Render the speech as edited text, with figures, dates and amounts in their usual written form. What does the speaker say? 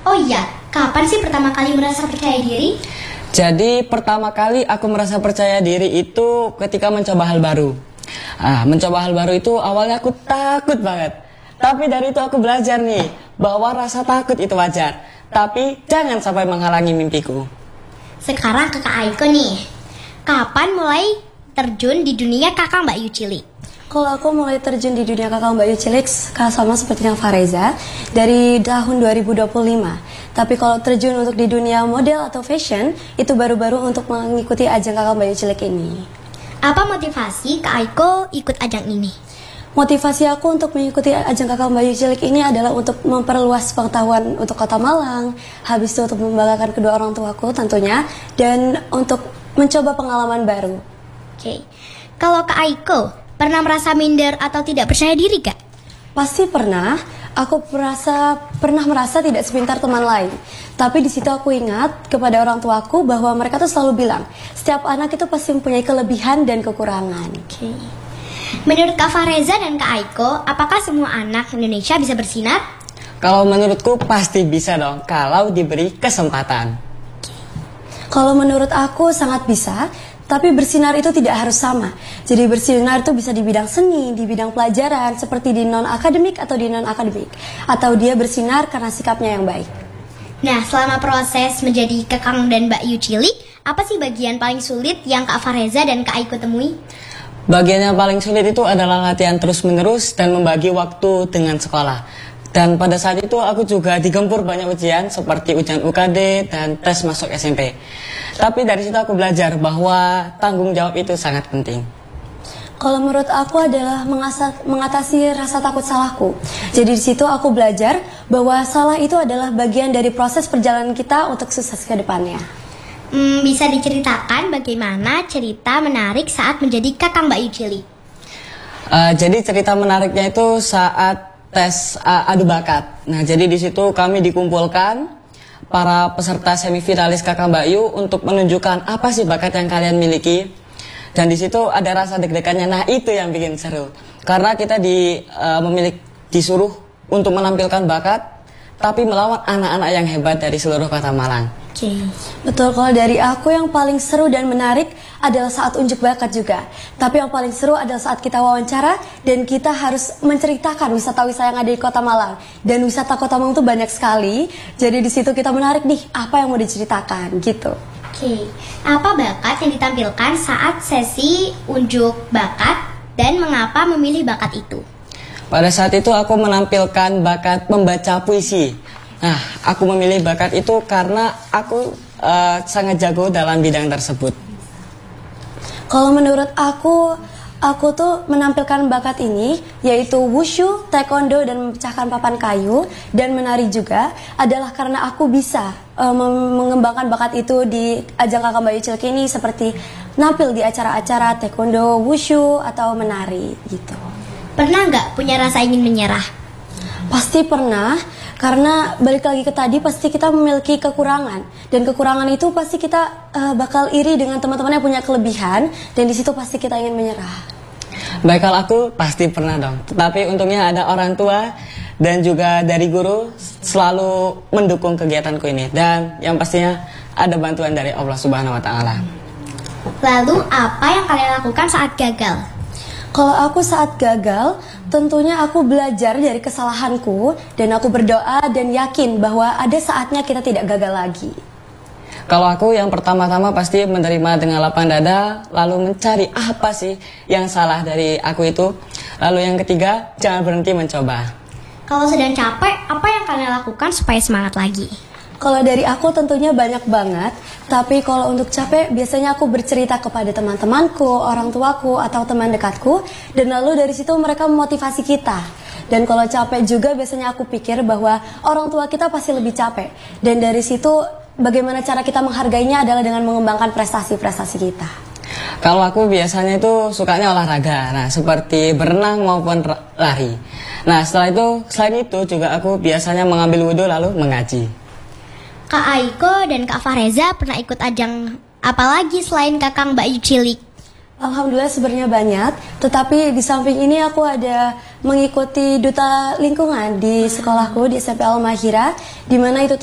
Oh iya, kapan sih pertama kali merasa percaya diri? Jadi pertama kali aku merasa percaya diri itu ketika mencoba hal baru. Mencoba hal baru itu awalnya aku takut banget. Tapi dari itu aku belajar nih bahwa rasa takut itu wajar. Tapi jangan sampai menghalangi mimpiku. Sekarang ke Kak Aiko nih. Kapan mulai terjun di dunia kakak Mbak Yu cilik? Kalau aku mulai terjun di dunia kakak Mbak Yu cilik sama seperti yang Fareza dari tahun 2025. Tapi kalau terjun untuk di dunia model atau fashion itu baru-baru untuk mengikuti ajang kakak Mbak Yu cilik ini. Apa motivasi Kak Aiko ikut ajang ini? Motivasi aku untuk mengikuti ajang kakak Mbak Yu cilik ini adalah untuk memperluas pengetahuan untuk Kota Malang, habis itu untuk membanggakan kedua orang tuaku tentunya, dan untuk mencoba pengalaman baru. Oke. Kalau Kak Aiko pernah merasa minder atau tidak percaya diri, Kak? Pasti pernah. Aku pernah merasa tidak sepintar teman lain. Tapi di situ aku ingat kepada orang tuaku bahwa mereka tuh selalu bilang, setiap anak itu pasti mempunyai kelebihan dan kekurangan. Oke. Menurut Kak Fareza dan Kak Aiko, apakah semua anak Indonesia bisa bersinar? Kalau menurutku pasti bisa dong, kalau diberi kesempatan. Kalau menurut aku sangat bisa, tapi bersinar itu tidak harus sama. Jadi bersinar itu bisa di bidang seni, di bidang pelajaran, seperti di non-akademik atau di non-akademik. Atau dia bersinar karena sikapnya yang baik. Nah, selama proses menjadi Kakang dan Mbak Yu cilik, apa sih bagian paling sulit yang Kak Fareza dan Kak Aiko temui? Bagian yang paling sulit itu adalah latihan terus-menerus dan membagi waktu dengan sekolah. Dan pada saat itu aku juga digempur banyak ujian seperti ujian UKD dan tes masuk SMP. Tapi dari situ aku belajar bahwa tanggung jawab itu sangat penting. Kalau menurut aku adalah mengatasi rasa takut salahku. Jadi di situ aku belajar bahwa salah itu adalah bagian dari proses perjalanan kita untuk sukses ke depannya. Bisa diceritakan bagaimana cerita menarik saat menjadi Kakang Mbak Yu cilik? Jadi cerita menariknya itu saat tes adu bakat. Nah, jadi di situ kami dikumpulkan para peserta semifinalis Kakak Mbak Yu untuk menunjukkan apa sih bakat yang kalian miliki. Dan di situ ada rasa deg-degannya. Nah, itu yang bikin seru. Karena kita disuruh untuk menampilkan bakat, tapi melawan anak-anak yang hebat dari seluruh Kota Malang. Betul, kalau dari aku yang paling seru dan menarik adalah saat unjuk bakat juga. Tapi yang paling seru adalah saat kita wawancara dan kita harus menceritakan wisata-wisata yang ada di Kota Malang. Dan wisata Kota Malang itu banyak sekali. Jadi di situ kita menarik nih, apa yang mau diceritakan gitu. Oke. Apa bakat yang ditampilkan saat sesi unjuk bakat dan mengapa memilih bakat itu? Pada saat itu aku menampilkan bakat membaca puisi. Nah, aku memilih bakat itu karena aku sangat jago dalam bidang tersebut. Kalau menurut aku tuh menampilkan bakat ini, yaitu wushu, taekwondo, dan memecahkan papan kayu, dan menari juga, adalah karena aku bisa mengembangkan bakat itu di ajang kakak Mbak Yu cilik ini, seperti nampil di acara-acara taekwondo, wushu, atau menari gitu. Pernah nggak punya rasa ingin menyerah? Pasti pernah, karena balik lagi ke tadi pasti kita memiliki kekurangan, dan kekurangan itu pasti kita bakal iri dengan teman-teman yang punya kelebihan, dan di situ pasti kita ingin menyerah. Baik, kalau aku pasti pernah dong. Tetapi untungnya ada orang tua dan juga dari guru selalu mendukung kegiatanku ini, dan yang pastinya ada bantuan dari Allah Subhanahu Wa Taala. Lalu apa yang kalian lakukan saat gagal? Kalau aku saat gagal, tentunya aku belajar dari kesalahanku dan aku berdoa dan yakin bahwa ada saatnya kita tidak gagal lagi. Kalau aku yang pertama-tama pasti menerima dengan lapang dada, lalu mencari apa sih yang salah dari aku itu. Lalu yang ketiga, jangan berhenti mencoba. Kalau sedang capek, apa yang kalian lakukan supaya semangat lagi? Kalau dari aku tentunya banyak banget, tapi kalau untuk capek biasanya aku bercerita kepada teman-temanku, orang tuaku, atau teman dekatku, dan lalu dari situ mereka memotivasi kita. Dan kalau capek juga biasanya aku pikir bahwa orang tua kita pasti lebih capek, dan dari situ bagaimana cara kita menghargainya adalah dengan mengembangkan prestasi-prestasi kita. Kalau aku biasanya itu sukanya olahraga, nah seperti berenang maupun lari. Nah setelah itu, selain itu juga aku biasanya mengambil wudhu lalu mengaji. Kak Aiko dan Kak Fareza pernah ikut ajang apa lagi selain Kakang Mbak Yu cilik? Alhamdulillah sebenarnya banyak, tetapi di samping ini aku ada mengikuti duta lingkungan di sekolahku di SMP Al Mahira, di mana itu